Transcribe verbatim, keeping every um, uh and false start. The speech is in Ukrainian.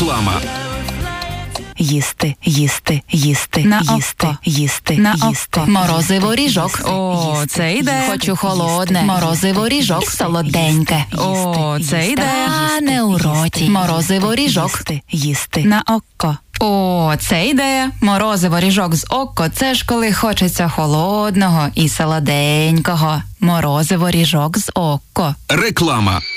Реклама. Їсти, їсти, їсти, На їсти, око. їсти, На їсти. око. Морозиво ріжок. О, це ідея. Хочу холодне. Морозиво ріжок солоденьке. О, це ідея. А не у роті. Морозиво ріжок. Їсти, їсти. На око. О, це ідея. Морозиво ріжок з око. Це ж коли хочеться холодного і солоденького. Морозиво ріжок з око. Реклама.